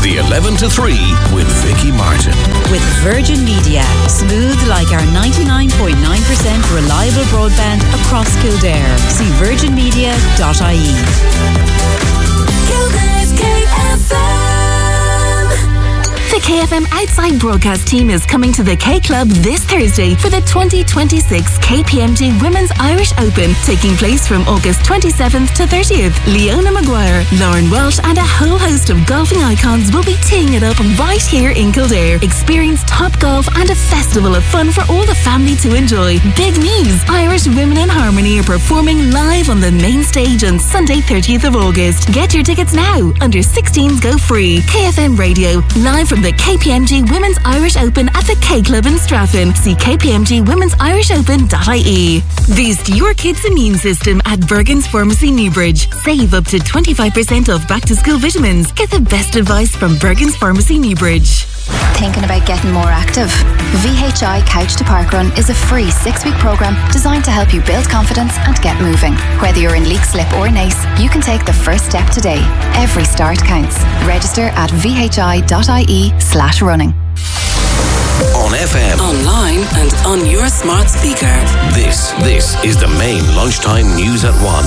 The 11 to 3 with Vicky Martin. With Virgin Media. Smooth like our 99.9% reliable broadband across Kildare. See virginmedia.ie. Kildare's KFM. The KFM Outside Broadcast team is coming to the K Club this Thursday for the 2026 KPMG Women's Irish Open, taking place from August 27th to 30th. Leona Maguire, Lauren Welsh and a whole host of golfing icons will be teeing it up right here in Kildare. Experience top golf and a festival of fun for all the family to enjoy. Big news! Irish Women in Harmony are performing live on the main stage on Sunday 30th of August. Get your tickets now. Under 16s go free. KFM Radio, live from the KPMG Women's Irish Open at the K Club in Straffin. See kpmgwomen'sIrishOpen.ie. Boost your kids' immune system at Bergen's Pharmacy Newbridge. Save up to 25% off back to school vitamins. Get the best advice from Bergen's Pharmacy Newbridge. Thinking about getting more active? VHI Couch to Park Run is a free 6-week programme designed to help you build confidence and get moving. Whether you're in leak slip or nace, you can take the first step today. Every start counts. Register at vhi.ie/running. On FM, Online and on your smart speaker. this is the main lunchtime news at 1.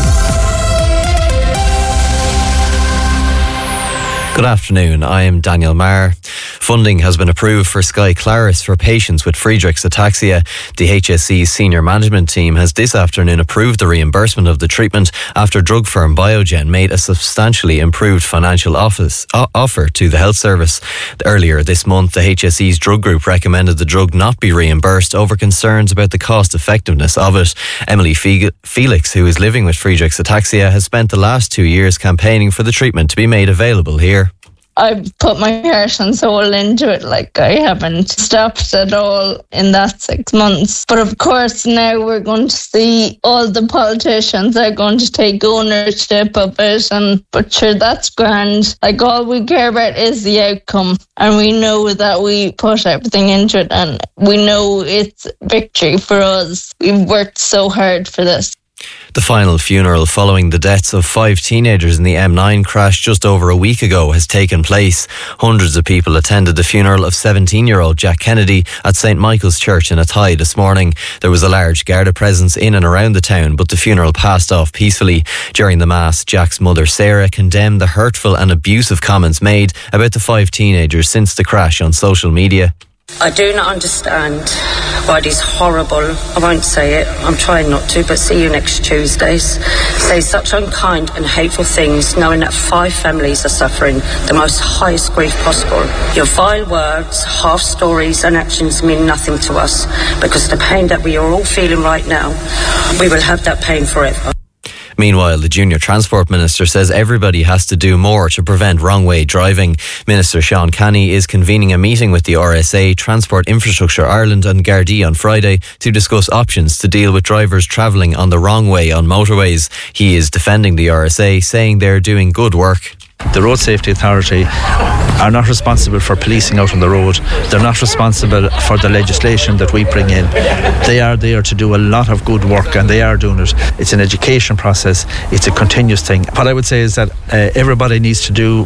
Good afternoon, I am Daniel Marr. Funding has been approved for Skyclarys for patients with Friedreich's ataxia. The HSE's senior management team has this afternoon approved the reimbursement of the treatment after drug firm Biogen made a substantially improved financial offer to the health service. Earlier this month, the HSE's drug group recommended the drug not be reimbursed over concerns about the cost effectiveness of it. Emily Felix, who is living with Friedreich's ataxia, has spent the last 2 years campaigning for the treatment to be made available here. I've put my heart and soul into it. Like, I haven't stopped at all in that 6 months. But of course, now we're going to see all the politicians are going to take ownership of it. But sure, that's grand. Like, all we care about is the outcome. And we know that we put everything into it. And we know it's victory for us. We've worked so hard for this. The final funeral following the deaths of 5 teenagers in the M9 crash just over a week ago has taken place. Hundreds of people attended the funeral of 17-year-old Jack Kennedy at St Michael's Church in Athy this morning. There was a large Garda presence in and around the town, but the funeral passed off peacefully. During the Mass, Jack's mother Sarah condemned the hurtful and abusive comments made about the 5 teenagers since the crash on social media. I do not understand why it is horrible. I won't say it, I'm trying not to, but see you next Tuesdays. Say such unkind and hateful things, knowing that 5 families are suffering the most highest grief possible. Your vile words, half stories and actions mean nothing to us, because the pain that we are all feeling right now, we will have that pain forever. Meanwhile, the Junior Transport Minister says everybody has to do more to prevent wrong-way driving. Minister Sean Canny is convening a meeting with the RSA, Transport Infrastructure Ireland and Gardaí on Friday to discuss options to deal with drivers travelling on the wrong way on motorways. He is defending the RSA, saying they're doing good work. The Road Safety Authority are not responsible for policing out on the road. They're not responsible for the legislation that we bring in. They are there to do a lot of good work, and they are doing it. It's an education process. It's a continuous thing. What I would say is that everybody needs to do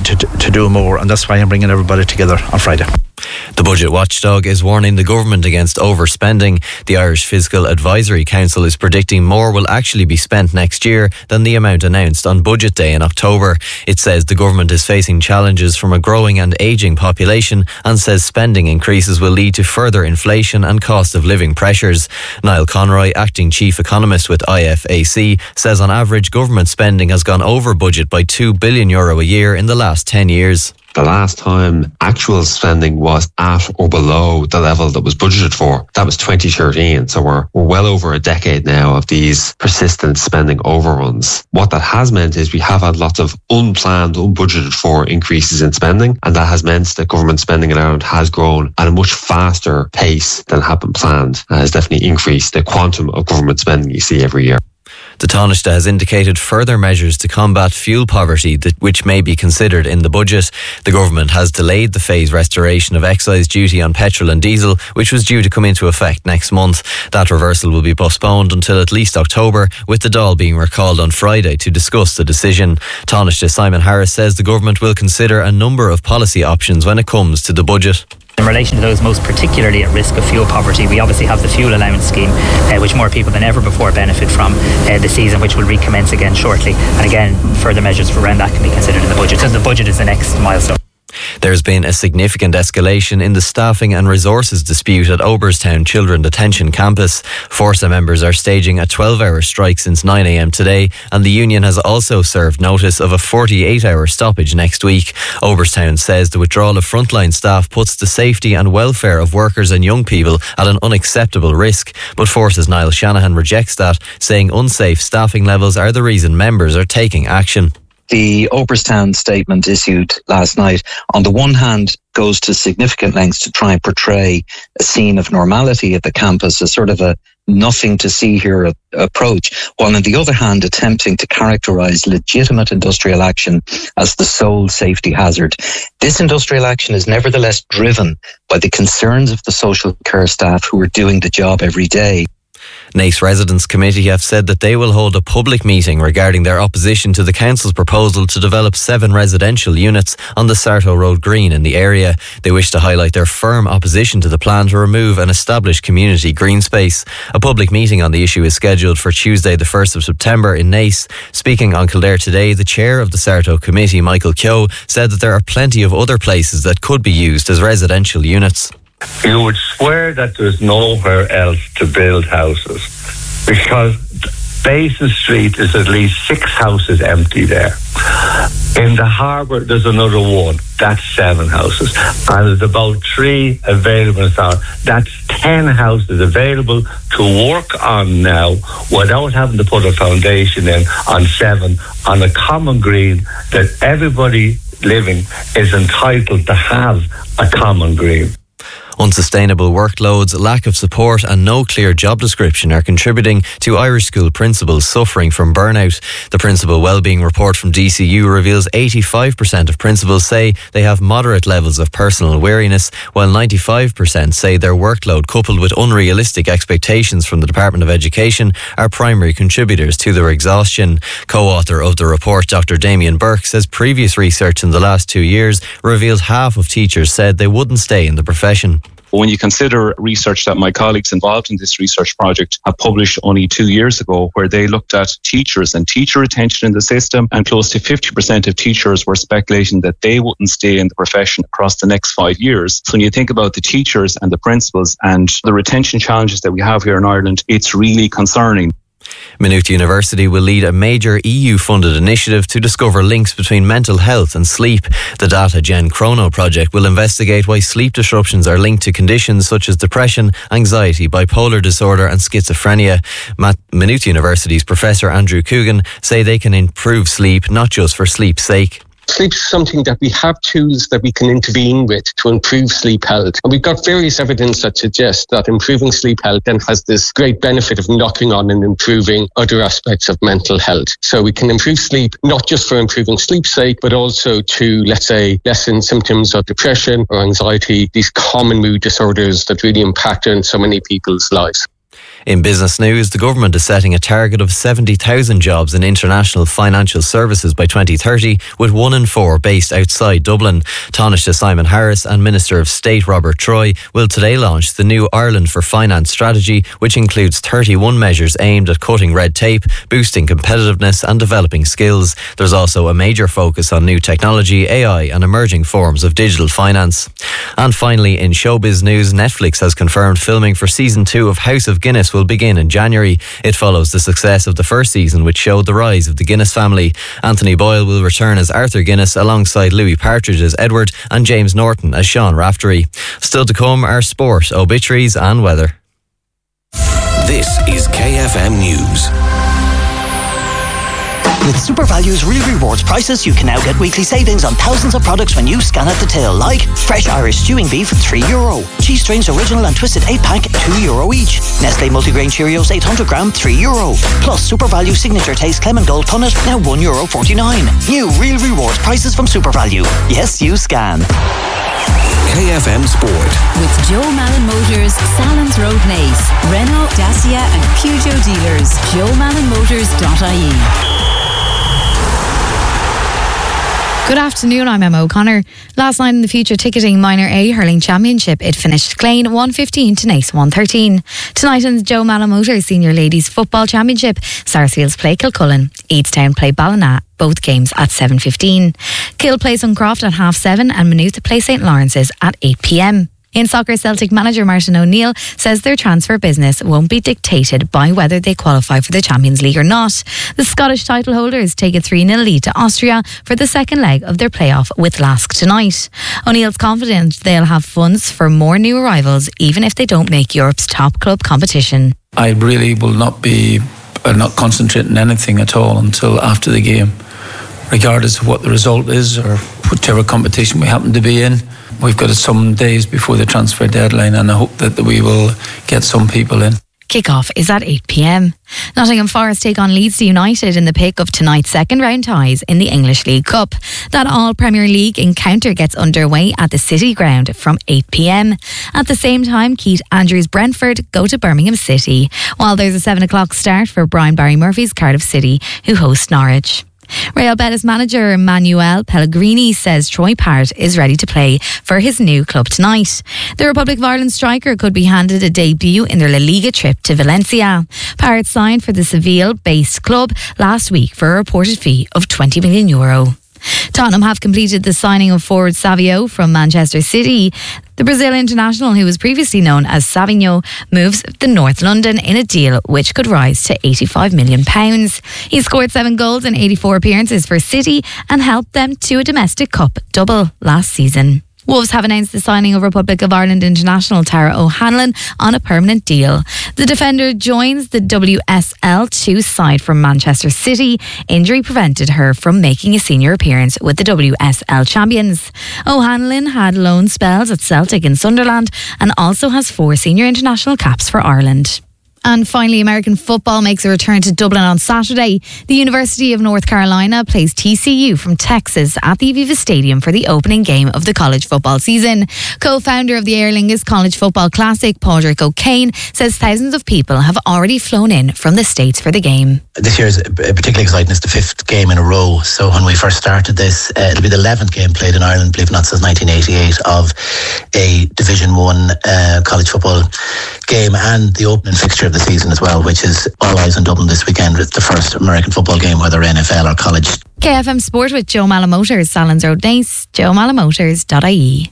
more, and that's why I'm bringing everybody together on Friday. The budget watchdog is warning the government against overspending. The Irish Fiscal Advisory Council is predicting more will actually be spent next year than the amount announced on Budget Day in October. It says the government is facing challenges from a growing and ageing population and says spending increases will lead to further inflation and cost of living pressures. Niall Conroy, acting chief economist with IFAC, says on average government spending has gone over budget by €2 billion a year in the last 10 years. The last time actual spending was at or below the level that was budgeted for, that was 2013. So we're well over a decade now of these persistent spending overruns. What that has meant is we have had lots of unplanned, unbudgeted for increases in spending, and that has meant that government spending in Ireland has grown at a much faster pace than had been planned. It has definitely increased the quantum of government spending you see every year. The Taoiseach has indicated further measures to combat fuel poverty which may be considered in the budget. The government has delayed the phased restoration of excise duty on petrol and diesel, which was due to come into effect next month. That reversal will be postponed until at least October, with the Dáil being recalled on Friday to discuss the decision. Taoiseach Simon Harris says the government will consider a number of policy options when it comes to the budget. In relation to those most particularly at risk of fuel poverty, we obviously have the fuel allowance scheme, which more people than ever before benefit from this season, which will recommence again shortly. And again, further measures for around that can be considered in the budget, because the budget is the next milestone. There's been a significant escalation in the staffing and resources dispute at Oberstown Children Detention Campus. Forsa members are staging a 12-hour strike since 9 a.m. today, and the union has also served notice of a 48-hour stoppage next week. Oberstown says the withdrawal of frontline staff puts the safety and welfare of workers and young people at an unacceptable risk. But Forsa's Niall Shanahan rejects that, saying unsafe staffing levels are the reason members are taking action. The Oberstown statement issued last night, on the one hand, goes to significant lengths to try and portray a scene of normality at the campus, a sort of a nothing to see here approach, while on the other hand attempting to characterise legitimate industrial action as the sole safety hazard. This industrial action is nevertheless driven by the concerns of the social care staff who are doing the job every day. Naas Residents Committee have said that they will hold a public meeting regarding their opposition to the council's proposal to develop 7 residential units on the Sarto Road Green in the area. They wish to highlight their firm opposition to the plan to remove an established community green space. A public meeting on the issue is scheduled for Tuesday the 1st of September in Naas. Speaking on Kildare today, the chair of the Sarto Committee, Michael Keogh, said that there are plenty of other places that could be used as residential units. You would swear that there's nowhere else to build houses, because Basin Street is at least 6 houses empty there. In the harbour there's another one, that's 7 houses, and there's about 3 available in town. That's 10 houses available to work on now without having to put a foundation in on 7 on a common green that everybody living is entitled to have a common green. Unsustainable workloads, lack of support and no clear job description are contributing to Irish school principals suffering from burnout. The Principal Wellbeing Report from DCU reveals 85% of principals say they have moderate levels of personal weariness, while 95% say their workload coupled with unrealistic expectations from the Department of Education are primary contributors to their exhaustion. Co-author of the report, Dr. Damien Burke, says previous research in the last 2 years revealed half of teachers said they wouldn't stay in the profession. When you consider research that my colleagues involved in this research project have published only 2 years ago, where they looked at teachers and teacher retention in the system, and close to 50% of teachers were speculating that they wouldn't stay in the profession across the next 5 years. So when you think about the teachers and the principals and the retention challenges that we have here in Ireland, it's really concerning. Maynooth University will lead a major EU-funded initiative to discover links between mental health and sleep. The Data Gen Chrono project will investigate why sleep disruptions are linked to conditions such as depression, anxiety, bipolar disorder and schizophrenia. Maynooth University's Professor Andrew Coogan say they can improve sleep not just for sleep's sake. Sleep is something that we have tools that we can intervene with to improve sleep health. And we've got various evidence that suggests that improving sleep health then has this great benefit of knocking on and improving other aspects of mental health. So we can improve sleep not just for improving sleep's sake, but also to, let's say, lessen symptoms of depression or anxiety, these common mood disorders that really impact on so many people's lives. In business news, the government is setting a target of 70,000 jobs in international financial services by 2030, with 1 in 4 based outside Dublin. Taoiseach Simon Harris and Minister of State Robert Troy will today launch the new Ireland for Finance strategy, which includes 31 measures aimed at cutting red tape, boosting competitiveness and developing skills. There's also a major focus on new technology, AI and emerging forms of digital finance. And finally, in showbiz news, Netflix has confirmed filming for season 2 of House of Guinness will begin in January. It follows the success of the first season, which showed the rise of the Guinness family. Anthony Boyle will return as Arthur Guinness alongside Louis Partridge as Edward and James Norton as Sean Raftery. Still to come are sport, obituaries and weather. This is KFM News. With SuperValue's Real Rewards prices, you can now get weekly savings on thousands of products when you scan at the till, like fresh Irish stewing beef, €3. Cheese Strings Original and Twisted 8-pack, €2 each. Nestle Multigrain Cheerios 800 gram, €3. Plus SuperValue Signature Taste Clement Gold Punnet, now €1.49. New Real Rewards prices from SuperValue. Yes, you scan. KFM Sport. With Joe Malin Motors, Salons Road Naas, Renault, Dacia and Peugeot dealers. JoeMalinMotors.ie. Good afternoon, I'm Emma O'Connor. Last night in the Future Ticketing Minor A Hurling Championship, it finished Clane 115 to Naas 113. Tonight in the Joe Malin Motors Senior Ladies Football Championship, Sarsfields play Kilcullen, Eadstown play Ballina, both games at 7:15. Kill play Suncroft at 7:30 and Maynooth play St Lawrence's at 8 p.m. In soccer, Celtic manager Martin O'Neill says their transfer business won't be dictated by whether they qualify for the Champions League or not. The Scottish title holders take a 3-0 lead to Austria for the second leg of their playoff with Lask tonight. O'Neill's confident they'll have funds for more new arrivals even if they don't make Europe's top club competition. I really will not concentrate on anything at all until after the game, regardless of what the result is or whichever competition we happen to be in. We've got some days before the transfer deadline and I hope that we will get some people in. Kick-off is at 8 p.m. Nottingham Forest take on Leeds United in the pick of tonight's second round ties in the English League Cup. That all-Premier League encounter gets underway at the City Ground from 8 p.m. At the same time, Keith Andrews' Brentford go to Birmingham City, while there's a 7 o'clock start for Brian Barry Murphy's Cardiff City, who host Norwich. Real Betis manager Manuel Pellegrini says Troy Parrott is ready to play for his new club tonight. The Republic of Ireland striker could be handed a debut in their La Liga trip to Valencia. Parrott signed for the Seville-based club last week for a reported fee of €20 million. Tottenham have completed the signing of forward Savio from Manchester City. The Brazil international, who was previously known as Savinho, moves to North London in a deal which could rise to £85 million. He scored 7 goals in 84 appearances for City and helped them to a domestic cup double last season. Wolves have announced the signing of Republic of Ireland international Tara O'Hanlon on a permanent deal. The defender joins the WSL2 side from Manchester City. Injury prevented her from making a senior appearance with the WSL champions. O'Hanlon had loan spells at Celtic and Sunderland and also has 4 senior international caps for Ireland. And finally, American football makes a return to Dublin on Saturday. The University of North Carolina plays TCU from Texas at the Aviva Stadium for the opening game of the college football season. Co-founder of the Aer Lingus College Football Classic, Padraig O'Kane, says thousands of people have already flown in from the States for the game. This year is particularly exciting. It's the 5th game in a row. So when we first started this, it'll be the 11th game played in Ireland, believe it or not, since 1988, of a Division 1 college football game, and the opening fixture of the season as well, which is all eyes on Dublin this weekend. It's the first American football game, whether NFL or college. KFM Sport with Joe Malin Motors, Salons Road Naas, JoeMalinMotors.ie.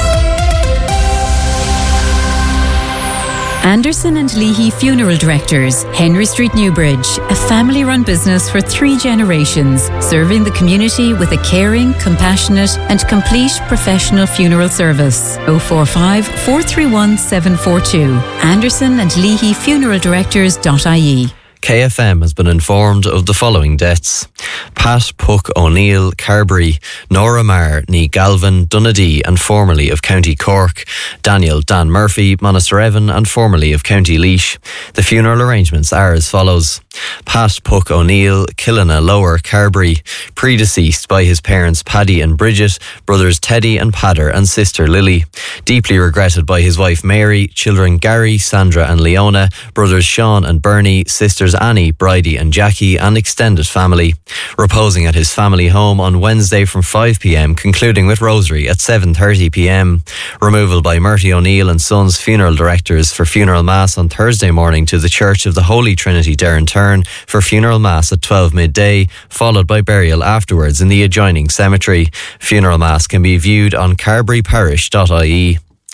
Anderson and Leahy Funeral Directors, Henry Street, Newbridge, a family-run business for 3 generations, serving the community with a caring, compassionate and complete professional funeral service. 045 431 742. Anderson and Leahy Funeral Directors.ie. KFM has been informed of the following deaths: Pat Puck O'Neill, Carberry; Nora Marr, ní Galvin, Dunedee and formerly of County Cork; Daniel Dan Murphy, Monasterevin and formerly of County Laois. The funeral arrangements are as follows: Pat Puck O'Neill, Killina Lower, Carberry, predeceased by his parents Paddy and Bridget, brothers Teddy and Padder and sister Lily. Deeply regretted by his wife Mary, children Gary, Sandra and Leona, brothers Sean and Bernie, sisters Annie, Bridie and Jackie and extended family. Reposing at his family home on Wednesday from 5 p.m, concluding with Rosary at 7:30 p.m. Removal by Murty O'Neill and Sons Funeral Directors for funeral mass on Thursday morning to the Church of the Holy Trinity, Derrenturn, for funeral mass at 12 midday, followed by burial afterwards in the adjoining cemetery. Funeral mass can be viewed on carberryparish.ie.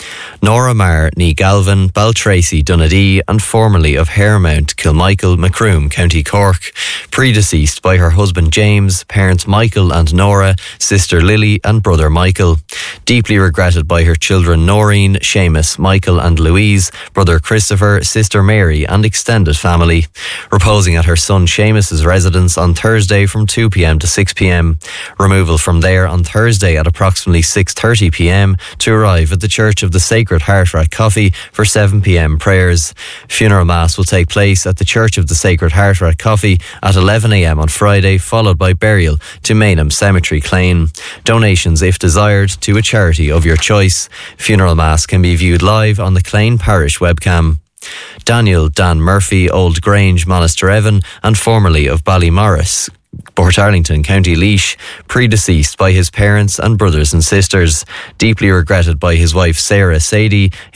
Nora Marr, ní Galvin, Baltracy, Dunedee, and formerly of Haremount, Kilmichael, Macroom, County Cork. Predeceased by her husband James, parents Michael and Nora, sister Lily and brother Michael. Deeply regretted by her children Noreen, Seamus, Michael and Louise, brother Christopher, sister Mary and extended family. Reposing at her son Seamus's residence on Thursday from 2 p.m. to 6 p.m. Removal from there on Thursday at approximately 6:30 p.m. to arrive at the Church of the Sacred Heart Rathcoffey for 7 p.m. prayers. Funeral Mass will take place at the Church of the Sacred Heart Rathcoffey at 11 a.m. on Friday, followed by burial to Maynham Cemetery, Clane. Donations, if desired, to a charity of your choice. Funeral Mass can be viewed live on the Clane Parish webcam. Daniel Dan Murphy, Old Grange, Monasterevan, and formerly of Ballymorris, Portarlington, County Laois, predeceased by his parents and brothers and sisters. Deeply regretted by his wife Sarah Sadie,